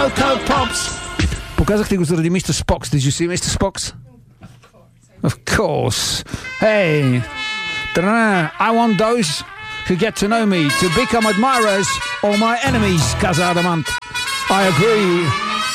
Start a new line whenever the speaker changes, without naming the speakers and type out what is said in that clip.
Cocoa Pops. Показах ти го заради Mr. Spox. Did you see Mr. Spox? Of course. Hey. I want those who get to know me to become admirers or my enemies, Casa Adamant. I agree.